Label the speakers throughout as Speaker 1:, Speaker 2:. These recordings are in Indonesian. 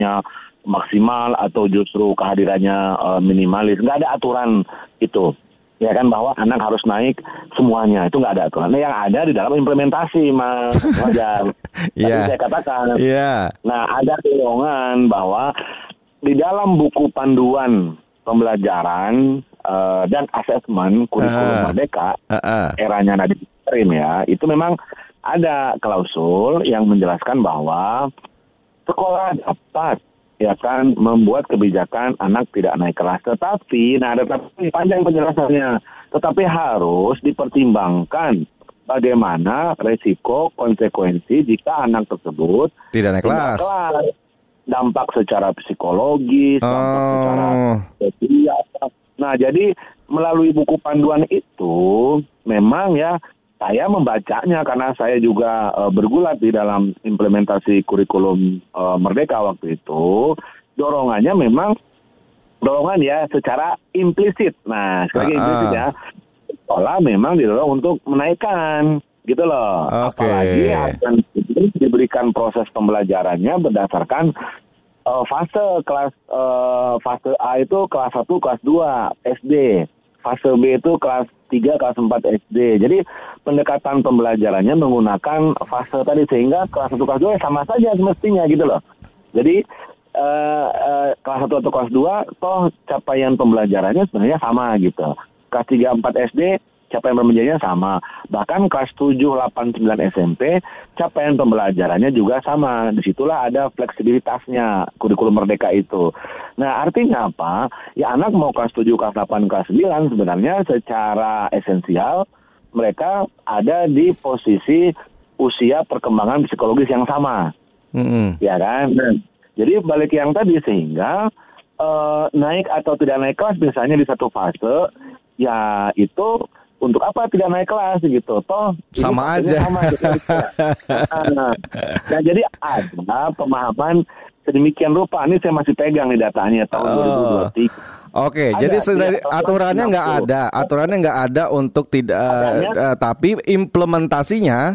Speaker 1: kehadirannya maksimal atau justru kehadirannya minimalis. Nggak ada aturan itu. Ya kan, bahwa anak harus naik semuanya, itu nggak ada aturan. Nah, yang ada di dalam implementasi, Mas Fajar. Tadi saya katakan. Nah, ada dorongan bahwa di dalam buku panduan pembelajaran dan asesmen kurikulum Merdeka, eranya Nadiem Makarim ya, itu memang ada klausul yang menjelaskan bahwa sekolah dapat ya kan membuat kebijakan anak tidak naik kelas, tetapi panjang penjelasannya, tetapi harus dipertimbangkan bagaimana resiko konsekuensi jika anak tersebut
Speaker 2: tidak naik kelas.
Speaker 1: Dampak secara psikologis, dampak secara sosial. Nah, jadi melalui buku panduan itu memang ya saya membacanya karena saya juga bergulat di dalam implementasi kurikulum Merdeka waktu itu. Dorongannya memang dorongan ya secara implisit. Nah, sekali lagi implisit ya. Sekolah memang didorong untuk menaikkan gitu loh. Apalagi akan diberikan proses pembelajarannya berdasarkan fase kelas fase A itu kelas 1, kelas 2 SD. Fase B itu kelas 3, kelas 4 SD. Jadi pendekatan pembelajarannya menggunakan fase tadi, sehingga kelas 1, kelas 2 sama saja semestinya gitu loh. Jadi kelas 1 atau kelas 2 toh capaian pembelajarannya sebenarnya sama gitu. Kelas 3, 4 SD capaian pembelajarannya sama. Bahkan kelas 7, 8, 9 SMP capaian pembelajarannya juga sama. Disitulah ada fleksibilitasnya kurikulum Merdeka itu. Nah, artinya apa? Ya, anak mau kelas 7, kelas 8, kelas 9 sebenarnya secara esensial mereka ada di posisi usia perkembangan psikologis yang sama. Ya kan? Nah, jadi balik yang tadi, sehingga naik atau tidak naik kelas misalnya di satu fase, ya itu untuk apa tidak naik kelas gitu, toh
Speaker 2: sama aja.
Speaker 1: Gitu. Nah, jadi ada pemahaman sedemikian rupa. Ini saya masih pegang nih datanya tahun 2023.
Speaker 2: Oke, jadi aturannya nggak ada untuk tidak, tapi implementasinya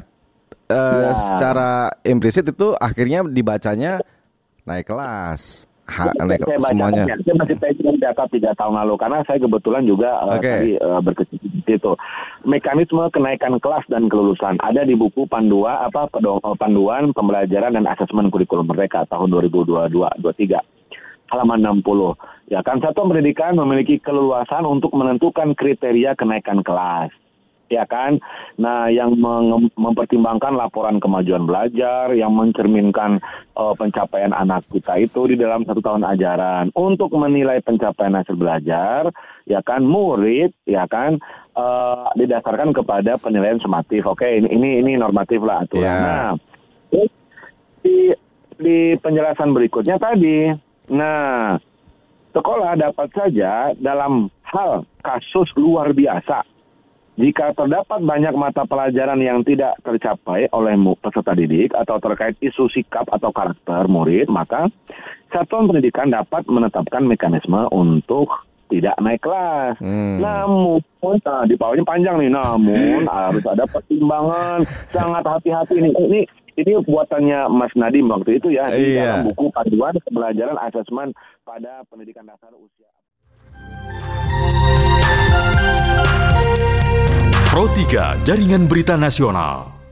Speaker 2: secara implisit itu akhirnya dibacanya naik kelas. Semuanya.
Speaker 1: Saya masih pegang data 3 tahun lalu karena saya kebetulan juga tadi berkecimpung itu. Mekanisme kenaikan kelas dan kelulusan ada di buku panduan pembelajaran dan asesmen kurikulum Merdeka tahun 2022-23 halaman 60. Ya kan, satuan pendidikan memiliki keleluasan untuk menentukan kriteria kenaikan kelas. Ya kan, nah yang mempertimbangkan laporan kemajuan belajar, yang mencerminkan pencapaian anak kita itu di dalam 1 tahun ajaran. Untuk menilai pencapaian hasil belajar, ya kan, murid, ya kan, didasarkan kepada penilaian sumatif. Oke, ini normatif lah aturan. Nah, di penjelasan berikutnya tadi, nah, sekolah dapat saja dalam hal kasus luar biasa. Jika terdapat banyak mata pelajaran yang tidak tercapai oleh peserta didik atau terkait isu sikap atau karakter murid, maka satuan pendidikan dapat menetapkan mekanisme untuk tidak naik kelas. Namun, di bawahnya panjang nih, namun harus ada pertimbangan, sangat hati-hati nih. Ini buatannya Mas Nadiem waktu itu ya, di dalam buku panduan pembelajaran asesmen pada pendidikan dasar usia.
Speaker 3: Pro 3 Jaringan Berita Nasional.